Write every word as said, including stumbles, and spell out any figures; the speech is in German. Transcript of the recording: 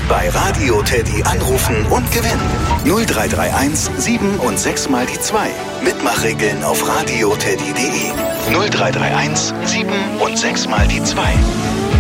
Bei Radio Teddy anrufen und gewinnen. null drei drei eins sieben und sechs mal die zwei. Mitmachregeln auf radioteddy punkt de. null drei drei eins sieben und sechs mal die zwei.